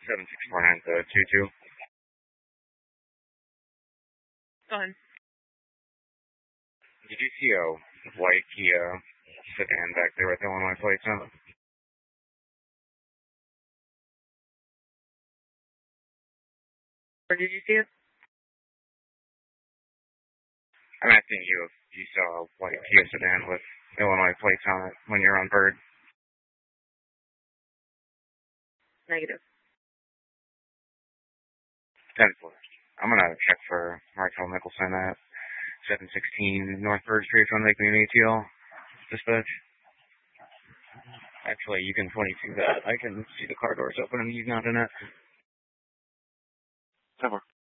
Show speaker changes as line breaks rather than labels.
7649 22.
Go ahead.
Did you see a white Kia sedan back there with Illinois plates on it?
Where did you see it?
I'm asking you if you saw a white Kia sedan with Illinois plates on it when you're on Bird.
Negative.
10-4. I'm going to check for Martel Nicholson at 716 North Bird Street if you want to make me an ATL dispatch. Actually, you can 22 that. I can see the car doors open and he's not in it. 10-4.